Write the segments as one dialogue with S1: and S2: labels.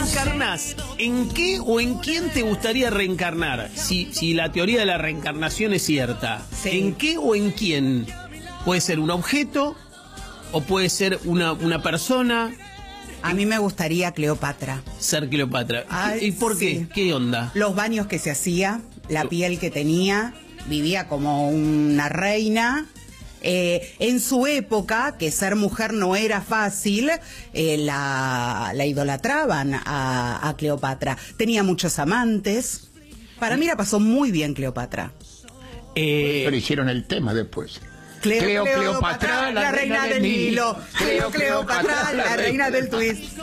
S1: reencarnás, ¿en qué o en quién te gustaría reencarnar? Si la teoría de la reencarnación es cierta,
S2: Sí.
S1: ¿en qué o en quién? Puede ser un objeto o puede ser una persona.
S2: A mí me gustaría Cleopatra.
S1: Ser Cleopatra.
S2: Ay,
S1: ¿Y por qué?
S2: sí.
S1: ¿Qué onda?
S2: Los baños que se hacía, la piel que tenía, vivía como una reina. En su época, que ser mujer no era fácil, la idolatraban a Cleopatra. Tenía muchos amantes. Para mí la pasó muy bien Cleopatra.
S3: Pero hicieron el tema después.
S2: Cleopatra, la reina del Nilo. Cleopatra, la reina del twist.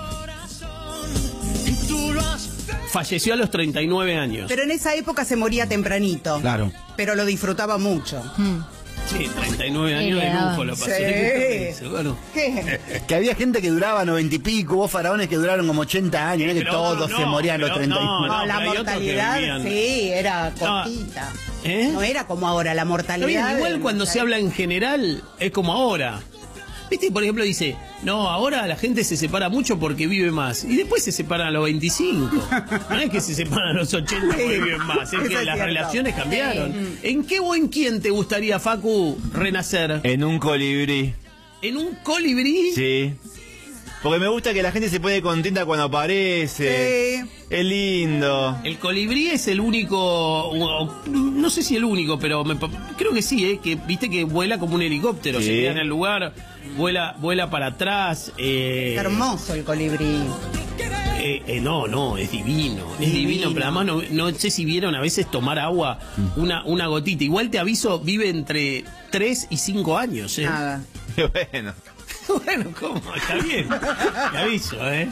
S1: Falleció a los 39 años.
S2: Pero en esa época se moría tempranito.
S4: Claro.
S2: Pero lo disfrutaba mucho.
S1: Sí, 39 años de lujo lo pasó.
S2: Sí.
S1: Bueno.
S2: ¿Qué?
S4: Que había gente que duraba 90 y pico, hubo faraones que duraron como 80 años, no es que
S1: Pero
S4: todos
S1: otros
S4: se
S1: no,
S4: morían a los
S1: pero
S4: 39.
S2: No, la
S1: pero hay otros que
S2: mortalidad,
S1: vivían.
S2: sí, era cortita.
S1: ¿Eh?
S2: No era como ahora, la
S1: Está
S2: mortalidad.
S1: bien, igual
S2: de-
S1: cuando se habla en general es como ahora. ¿Viste? Por ejemplo dice, no, ahora la gente se separa mucho porque vive más. Y después se separan a los 25. No es que se separan a los 80 porque viven más. Es
S2: Eso
S1: que
S2: es
S1: las
S2: cierto.
S1: relaciones cambiaron.
S2: Sí.
S1: ¿En qué o en quién te gustaría, Facu, renacer?
S5: En un colibrí.
S1: ¿En un colibrí?
S5: Sí. Porque me gusta que la gente se pone contenta cuando aparece.
S2: Sí.
S5: Es lindo.
S1: El colibrí es el único, no sé si el único, pero creo que sí, que viste que vuela como un helicóptero,
S5: Sí.
S1: se queda en el lugar, vuela para atrás.
S2: Qué hermoso el colibrí.
S1: No, es divino, es divino, pero además no sé si vieron a veces tomar agua, una gotita. Igual te aviso, vive entre 3 y 5 años,
S2: Nada.
S5: Bueno.
S1: Bueno, ¿cómo? Está bien, te aviso,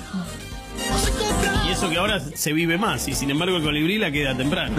S1: Y eso que ahora se vive más, y sin embargo el colibrí la queda temprano.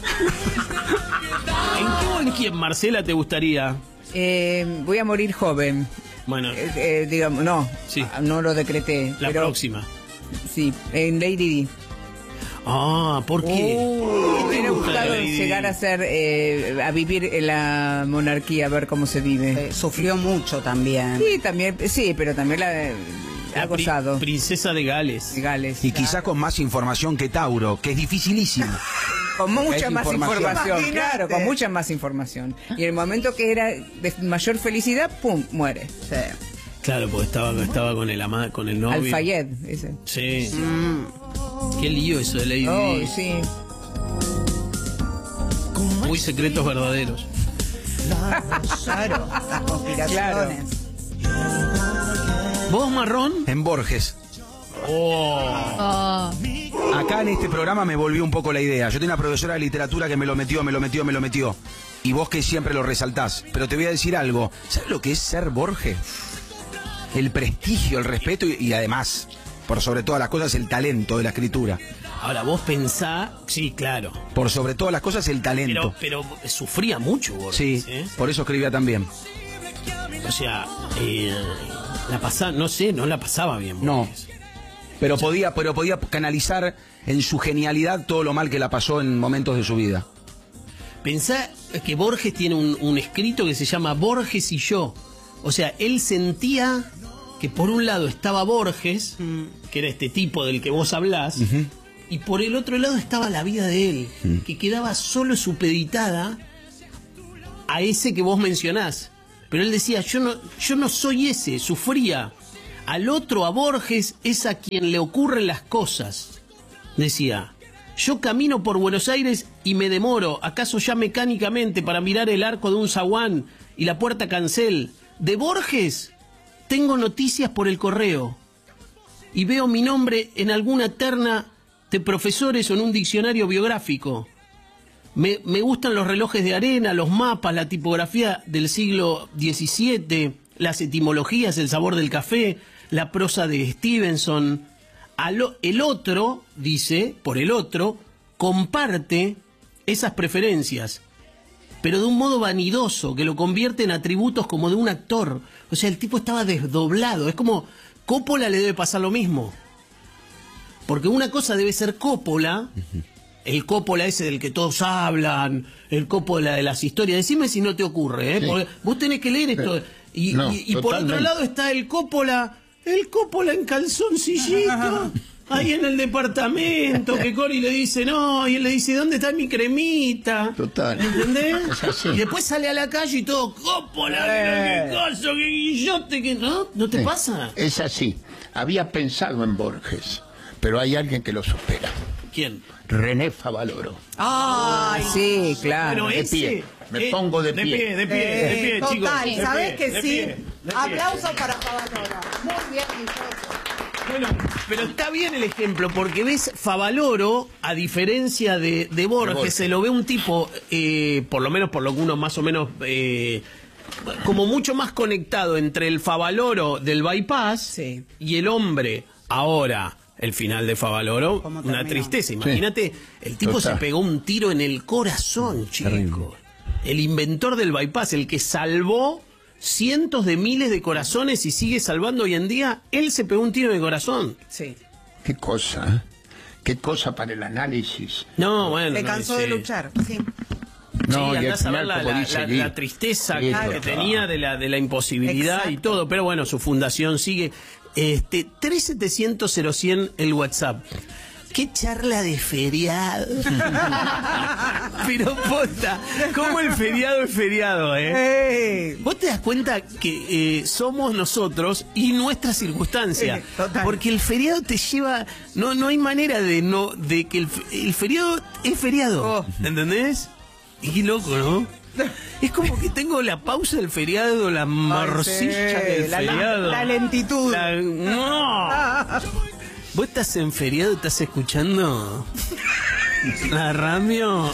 S1: ¿En qué o en quién, Marcela, te gustaría?
S6: Voy a morir joven.
S1: Bueno,
S6: Digamos, no,
S1: Sí.
S6: no lo decreté.
S1: la
S6: pero,
S1: próxima.
S6: Sí, en Lady Di.
S1: Ah, ¿por qué?
S6: Me hubiera
S1: gusta
S6: gustado
S1: Lady Di?
S6: llegar a ser, a vivir en la monarquía, a ver cómo se vive.
S2: Sufrió mucho también.
S6: Sí, también, sí, pero también ha
S1: La
S6: gozado.
S1: princesa de Gales.
S6: De Gales.
S4: Y quizás con más información que Tauro, que es dificilísimo.
S6: Con mucha
S4: Es
S6: más
S4: información.
S6: información,
S2: Imagínate.
S6: claro, con mucha más información. Y en el momento que era de mayor felicidad, ¡pum!, muere.
S2: Sí.
S1: Claro, porque estaba con el novio.
S6: Al-Fayed, ese.
S1: Sí. Qué lío eso de Lady
S6: Oh,
S1: Di.
S6: sí.
S1: Muy secretos verdaderos.
S2: Claro, las conspiraciones.
S1: ¿Vos, Marrón?
S4: En Borges.
S1: Oh.
S4: Acá en este programa me volvió un poco la idea. Yo tenía una profesora de literatura que me lo metió. Y vos que siempre lo resaltás. Pero te voy a decir algo. ¿Sabes lo que es ser Borges? El prestigio, el respeto y además, por sobre todas las cosas, el talento de la escritura.
S1: Ahora, vos pensá... Sí, claro.
S4: Por sobre todas las cosas, el talento.
S1: Pero sufría mucho, Borges,
S4: Sí, por eso escribía también.
S1: O sea, la pasaba... No sé, no la pasaba bien,
S4: No.
S1: Borges.
S4: Pero podía canalizar en su genialidad todo lo mal que la pasó en momentos de su vida.
S1: Pensá que Borges tiene un escrito que se llama Borges y yo. O sea, él sentía que por un lado estaba Borges, que era este tipo del que vos hablás, y por el otro lado estaba la vida de él, que quedaba solo supeditada a ese que vos mencionás. Pero él decía, yo no soy ese, sufría. Al otro, a Borges, es a quien le ocurren las cosas. Decía, yo camino por Buenos Aires y me demoro, acaso ya mecánicamente, para mirar el arco de un zaguán y la puerta cancel. De Borges tengo noticias por el correo y veo mi nombre en alguna terna de profesores o en un diccionario biográfico. Me gustan los relojes de arena, los mapas, la tipografía del siglo XVII, las etimologías, el sabor del café, la prosa de Stevenson. El otro, dice, por el otro, comparte esas preferencias, pero de un modo vanidoso, que lo convierte en atributos como de un actor. O sea, el tipo estaba desdoblado. Es como, Coppola le debe pasar lo mismo. Porque una cosa debe ser Coppola, el Coppola ese del que todos hablan, el Coppola de las historias. Decime si no te ocurre, ¿eh?
S3: Sí.
S1: Porque vos tenés que leer esto. Y por otro
S3: totalmente.
S1: lado está el Coppola en calzoncillito, ahí en el departamento, que Cori le dice, no, y él le dice, ¿dónde está mi cremita?
S3: Total.
S1: ¿Entendés?
S3: Es así.
S1: Y después sale a la calle y todo, cópola, qué coso, qué guillote, que ¿no te pasa?
S3: Es así. Había pensado en Borges, pero hay alguien que lo supera.
S1: ¿Quién?
S3: René Favaloro.
S6: Ay, sí, claro.
S1: Pero
S3: De pie. Me pongo de pie.
S1: De pie, chicos.
S2: Total,
S1: de
S2: ¿sabés
S1: pie,
S2: que
S1: de
S2: sí?
S1: pie, de pie.
S2: Aplausos para Favaloro. Muy bien, Guillote.
S1: Bueno, pero está bien el ejemplo, porque ves, Favaloro, a diferencia de Borges, se lo ve un tipo, por lo menos por lo que uno más o menos, como mucho más conectado entre el Favaloro del bypass
S2: Sí.
S1: y el hombre ahora. El final de Favaloro,
S2: ¿Cómo
S1: una
S2: terminó?
S1: tristeza. Imagínate, el tipo
S3: Total.
S1: se pegó un tiro en el corazón, chicos. El inventor del bypass, el que salvó cientos de miles de corazones y sigue salvando hoy en día, él se pegó un tiro en el corazón.
S2: Sí.
S3: Qué cosa, ¿eh? Qué cosa para el análisis.
S1: No, bueno.
S2: Se
S1: no,
S2: cansó
S1: sí.
S2: de luchar. Sí.
S3: No,
S1: Sí,
S3: y al
S1: andás a ver
S3: final, como dice
S1: la
S3: Gui,
S1: tristeza
S3: sí,
S1: que
S3: total.
S1: tenía de la imposibilidad y
S2: Exacto.
S1: todo, pero bueno, su fundación sigue. 3700-0100 el WhatsApp. ¡Qué charla de feriado! Pero posta, ¿cómo el feriado es feriado, ¿Vos te das cuenta que somos nosotros y nuestra circunstancia?
S2: Total.
S1: Porque el feriado te lleva... No hay manera de que el feriado es feriado.
S2: Oh.
S1: ¿Entendés? Y qué loco, ¿no? Es como que tengo la pausa del feriado, la morcilla del feriado.
S2: La lentitud.
S1: No. ¿Vos estás en feriado? ¿Estás escuchando? La radio.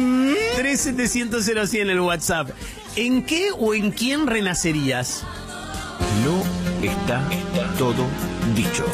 S1: 3700 en el WhatsApp. ¿En qué o en quién renacerías?
S4: No está todo dicho.